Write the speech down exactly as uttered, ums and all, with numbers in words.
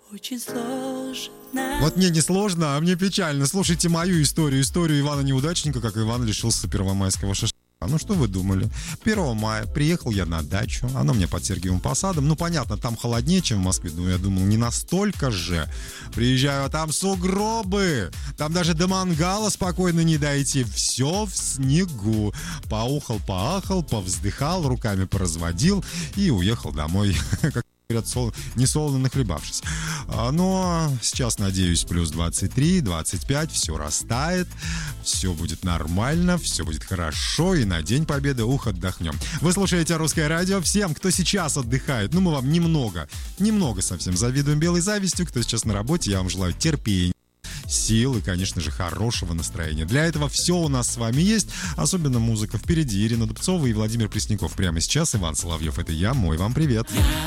очень сложно. Вот мне не сложно, а мне печально. Слушайте мою историю, историю Ивана Неудачника, как Иван лишился первомайского шашлыка. Ну, что вы думали? первого мая приехал я на дачу, она у меня под Сергиевым Посадом. Ну, понятно, там холоднее, чем в Москве, но я думал, не настолько же. Приезжаю, а там сугробы, там даже до мангала спокойно не дойти. Все в снегу. Поухал, поахал, повздыхал, руками поразводил и уехал домой, как говорят, сол, не солоно нахлебавшись. Но сейчас, надеюсь, плюс двадцать три, двадцать пять, все растает, все будет нормально, все будет хорошо, и на День Победы, ух, отдохнем. Вы слушаете Русское радио. Всем, кто сейчас отдыхает, ну, мы вам немного, немного совсем завидуем белой завистью. Кто сейчас на работе, я вам желаю терпения, сил и, конечно же, хорошего настроения. Для этого все у нас с вами есть, особенно музыка. Впереди Ирина Дубцова и Владимир Пресняков. Прямо сейчас Иван Соловьев. Это я, мой вам привет.